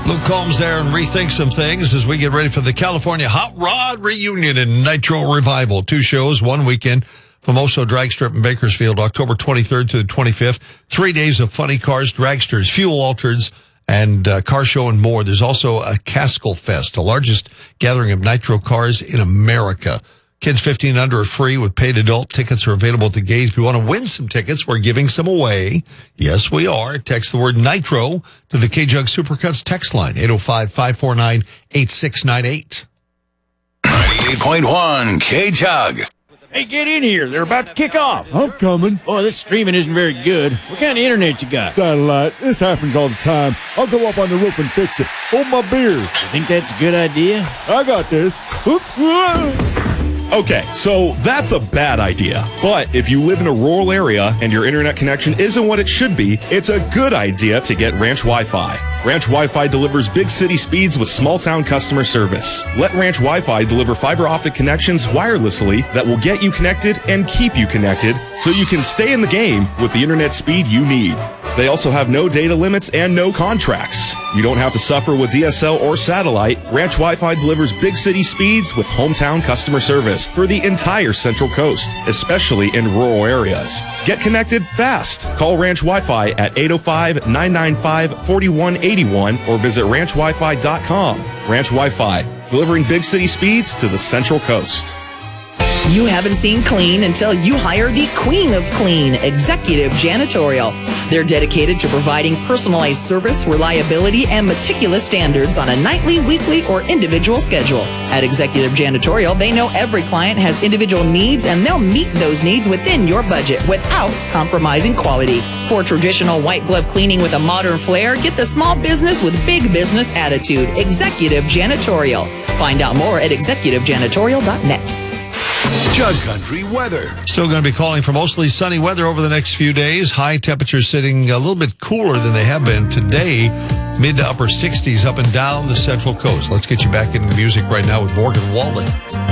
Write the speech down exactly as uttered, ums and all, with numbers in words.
Luke Combs there and rethink some things as we get ready for the California Hot Rod Reunion and Nitro Revival. Two shows, one weekend, Famoso Drag Strip in Bakersfield, October twenty-third to the twenty-fifth. Three days of funny cars, dragsters, fuel altereds, and uh, car show and more. There's also a Caskel Fest, the largest gathering of nitro cars in America. Kids fifteen and under are free with paid adult. Tickets are available at the gate. If you want to win some tickets, we're giving some away. Yes, we are. Text the word Nitro to the K-Jug Supercuts text line, eight oh five, five four nine, eight six nine eight. ninety-eight point one K-Jug. Hey, get in here. They're about to kick off. I'm coming. Oh, this streaming isn't very good. What kind of internet you got? Satellite. This happens all the time. I'll go up on the roof and fix it. Hold my beer. You think that's a good idea? I got this. Oops. Okay, so that's a bad idea. But if you live in a rural area and your internet connection isn't what it should be, it's a good idea to get Ranch Wi-Fi. Ranch Wi-Fi delivers big city speeds with small town customer service. Let Ranch Wi-Fi deliver fiber optic connections wirelessly that will get you connected and keep you connected so you can stay in the game with the internet speed you need. They also have no data limits and no contracts. You don't have to suffer with D S L or satellite. Ranch Wi-Fi delivers big city speeds with hometown customer service for the entire Central Coast, especially in rural areas. Get connected fast. Call Ranch Wi-Fi at eight oh five, nine nine five, four one eight one or visit ranch wi fi dot com. Ranch Wi-Fi, delivering big city speeds to the Central Coast. You haven't seen clean until you hire the Queen of Clean, Executive Janitorial. They're dedicated to providing personalized service, reliability, and meticulous standards on a nightly, weekly, or individual schedule. At Executive Janitorial, they know every client has individual needs, and they'll meet those needs within your budget without compromising quality. For traditional white glove cleaning with a modern flair, get the small business with big business attitude. Executive Janitorial. Find out more at executive janitorial dot net. Jug Country weather. Still going to be calling for mostly sunny weather over the next few days. High temperatures sitting a little bit cooler than they have been today. Mid to upper sixties up and down the Central Coast. Let's get you back into the music right now with Morgan Wallen.